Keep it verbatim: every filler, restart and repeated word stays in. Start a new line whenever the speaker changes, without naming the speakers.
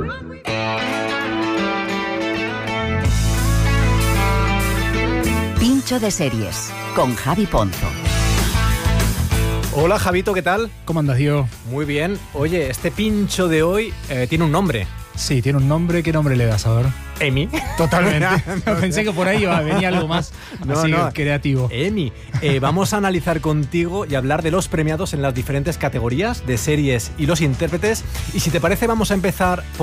Pincho de series con Javi Ponzo.
Hola Javito, ¿qué tal?
¿Cómo andas, Diego?
Muy bien. Oye, este pincho de hoy eh, tiene un nombre.
Sí, tiene un nombre. ¿Qué nombre le das, a ver?
Emi.
Totalmente. Pensé que por ahí iba, venía algo más
no,
así
no.
creativo.
Emi. Eh, vamos a analizar contigo y hablar de los premiados en las diferentes categorías de series y los intérpretes. Y si te parece, vamos a empezar por